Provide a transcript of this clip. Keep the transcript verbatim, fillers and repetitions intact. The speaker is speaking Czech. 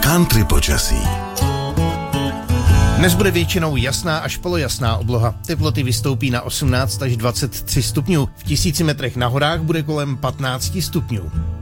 Country počasí. Dnes bude většinou jasná až polojasná obloha. Teploty vystoupí na osmnáct až dvacet tři stupňů. V tisíci metrech na horách bude kolem patnáct stupňů.